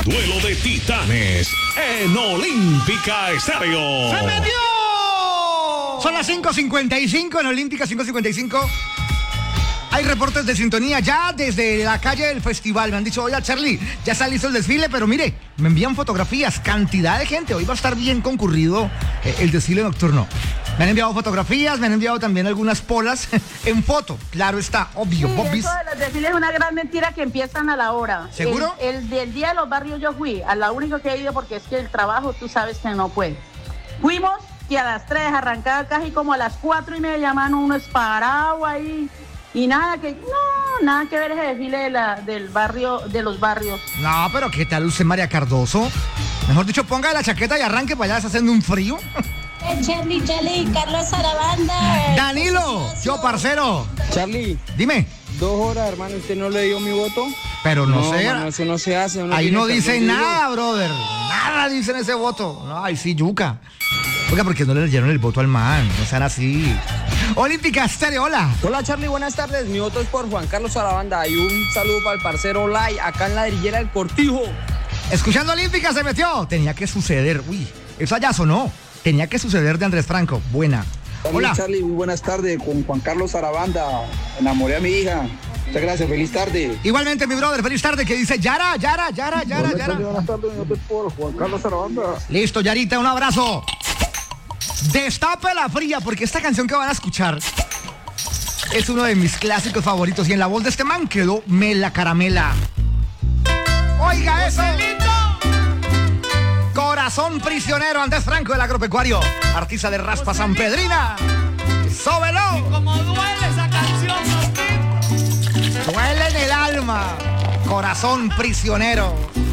Duelo de titanes en Olímpica Estéreo. ¡Se metió! Son las 5:55 en Olímpica, 5:55. Hay reportes de sintonía ya desde la calle del festival. Me han dicho, oye, Charlie, ya está listo el desfile, pero mire, me envían fotografías, cantidad de gente. Hoy va a estar bien concurrido el desfile nocturno. Me han enviado fotografías, me han enviado también algunas polas en foto. Claro está, obvio. Sí, eso de los desfiles es una gran mentira que empiezan a la hora. ¿Seguro? El del Día de los Barrios yo fui, a la única que he ido porque es que el trabajo tú sabes que no puede. Fuimos y a las 3 arrancaba casi como a las 4:30, mano, uno es parado ahí. Y nada que ver ese desfile del barrio, de los barrios. No, pero ¿qué tal usted, María Cardoso? Mejor dicho, ponga la chaqueta y arranque para allá, está haciendo un frío. Charlie, Carlos Sarabanda. Danilo, yo parcero. Charlie. Dime. 2 horas, hermano, ¿usted no le dio mi voto? Pero no sé. Mano, eso no se hace. Ahí no dice nada, brother. Nada dice en ese voto. No, ahí sí, yuca. Oiga, porque no le leyeron el voto al man. No sean así. Olímpica Estéreo, hola. Hola, Charlie, buenas tardes. Mi voto es por Juan Carlos Sarabanda. Y un saludo para el parcero Lai, acá en Ladrillera del Cortijo. Escuchando Olímpica se metió. Tenía que suceder. Uy, eso allá sonó. Tenía que suceder de Andrés Franco. Buena. Hola. Charlie, muy buenas tardes. Con Juan Carlos Sarabanda. Enamoré a mi hija. Muchas gracias, feliz tarde. Igualmente, mi brother, feliz tarde, que dice Yara. Buenas tardes, mi voto es por Juan Carlos Sarabanda. Listo, Yarita, un abrazo. Destape la fría, porque esta canción que van a escuchar es uno de mis clásicos favoritos. Y en la voz de este man quedó Mela Caramela. Oiga eso. Corazón prisionero, Andrés Franco, del agropecuario. Artista de Raspa San Pedrina. ¡Sóbelo! Como duele esa canción, Duele en el alma. Corazón prisionero.